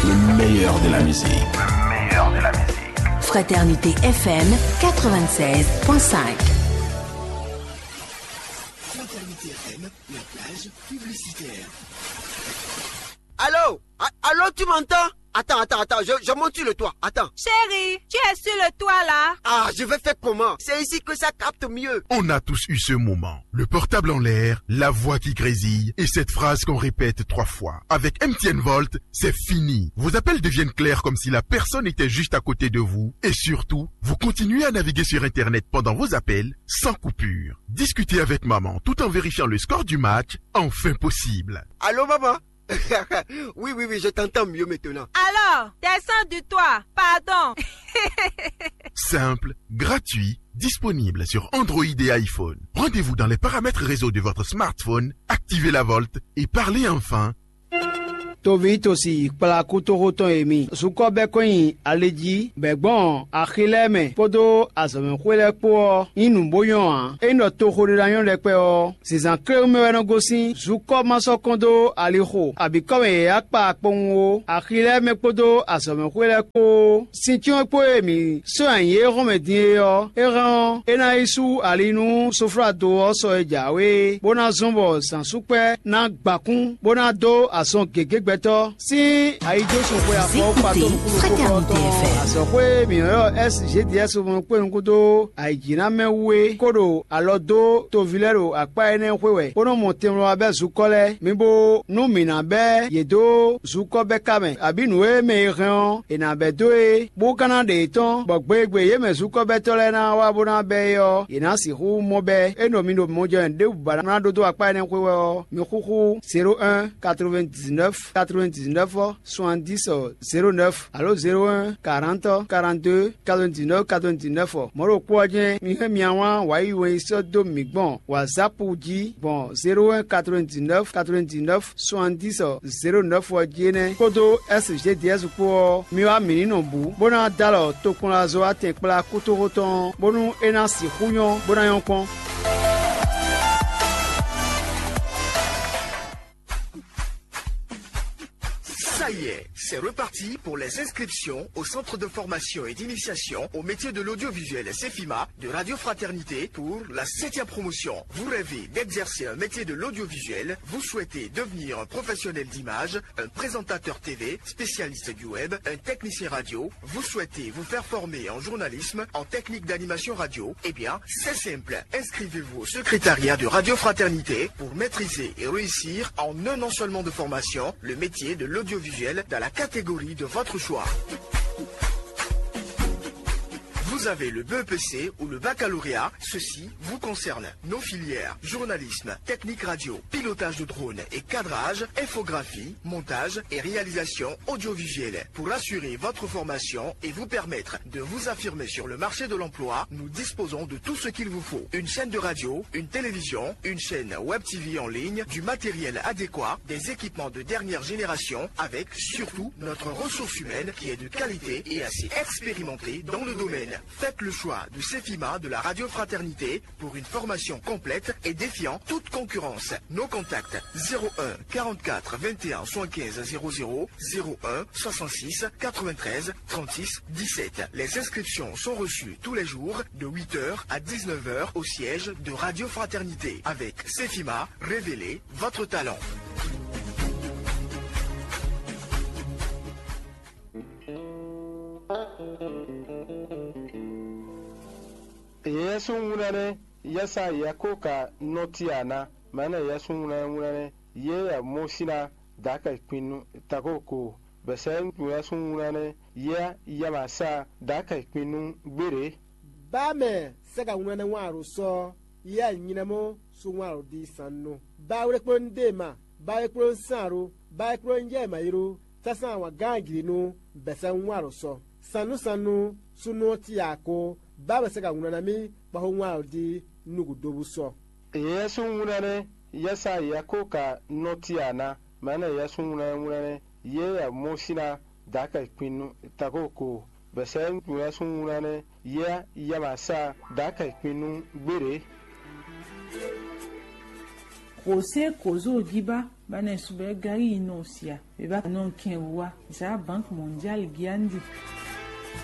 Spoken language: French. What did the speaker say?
Le meilleur de la musique. Fraternité FM 96.5. Fraternité FM, la plage publicitaire. Allô? Allô, tu m'entends? Attends, je monte sur le toit. Attends. Chérie, tu es sur le toit là? Ah, je vais faire comment? C'est ici que ça capte mieux. On a tous eu ce moment. Le portable en l'air, la voix qui grésille et cette phrase qu'on répète 3 fois. Avec MTN Volt, c'est fini. Vos appels deviennent clairs comme si la personne était juste à côté de vous. Et surtout, vous continuez à naviguer sur Internet pendant vos appels sans coupure. Discutez avec maman tout en vérifiant le score du match, enfin possible. Allô, maman? Oui, je t'entends mieux maintenant. Alors, descends du toit, pardon. Simple, gratuit, disponible sur Android et iPhone. Rendez-vous dans les paramètres réseau de votre smartphone, activez la Volt et parlez enfin. Tovitosi Palakutoroto Emi Sukobe Coin Aleji Begbon Achileme Podo Azamenkwele Po Inumboyon Eno Tohoridayon Lekpeo Sizan Kremeno Gosi Suko Masokondo Aliho Abikome Akpa Pongo Achileme Podo Azamenkwele Po Sintion Poemi Soanye Romedie Eran Enaisu Alinu Sofrado Oso Ejawe Bona Zombo Sansupe Na Bakun Bona Do Ason Gegegbe si aïdjo sokwe afo pato Fraternité FM. asokwe miro SGDS mo pe nkudo aïjina mewe kodo alodo to vilero akpa ene kwewe kono motemro abe zukole mibo no minabe yedo zukobe kame abinwe meron enabe doe bukana de ton bogbegbe yeme zukobe tole na wa bona be yo ina si hu mobe enomino mojo ende bana dodo akpa ene kwewe mi khuku 01 99 99 70 09 allo 01 40 42 99 99 moro kwoje mi he miawa wa iwe isodo migbon whatsapp ji bon 01 99 99 70 09 ojene kodo SGDS ko mi wa minino bu bona dalo to kunla zo atekpla kutoroton bonu enasi hunyo bona yonkon. Ça y est, c'est reparti pour les inscriptions au centre de formation et d'initiation au métier de l'audiovisuel CEFIMA de Radio Fraternité pour la 7e promotion. Vous rêvez d'exercer un métier de l'audiovisuel, vous souhaitez devenir un professionnel d'image, un présentateur TV, spécialiste du web, un technicien radio, vous souhaitez vous faire former en journalisme, en technique d'animation radio, eh bien, c'est simple. Inscrivez-vous au secrétariat de Radio Fraternité pour maîtriser et réussir en un an seulement de formation le métier de l'audiovisuel dans la catégorie de votre choix. Vous avez le BEPC ou le baccalauréat, ceci vous concerne. Nos filières, journalisme, technique radio, pilotage de drone et cadrage, infographie, montage et réalisation audiovisuelle. Pour assurer votre formation et vous permettre de vous affirmer sur le marché de l'emploi, nous disposons de tout ce qu'il vous faut. Une chaîne de radio, une télévision, une chaîne web TV en ligne, du matériel adéquat, des équipements de dernière génération, avec surtout notre ressource humaine qui est de qualité et assez expérimentée dans le domaine. Faites le choix du CEFIMA de la Radio Fraternité pour une formation complète et défiant toute concurrence. Nos contacts 01 44 21 75 00 01 66 93 36 17. Les inscriptions sont reçues tous les jours de 8h à 19h au siège de Radio Fraternité. Avec CEFIMA, révélez votre talent. Yesu wunane yasa ya koka notiana mana yesu wunane ye ya mosina daka kpinu takoko besen yesu wunane ya yamasa daka kpinu gbere ba me sega wunane waru so ya nyinamo so waru di sanno ba wure kpon dema ba kpon saru ba kpon yema yiru tasa wa gangiri no besen waru so sanu sunu tiako baba sega wunana mi baho nwa di nugu dobu so yesu wunane yasa ya koka notiana mana yesu wunane ye ya mosina daka kpinu takoko besen yesu wunane ye yamasa daka kpinu gbere kose kozo giba bana sube gari inosia eba non kenwa za bank mondial giandi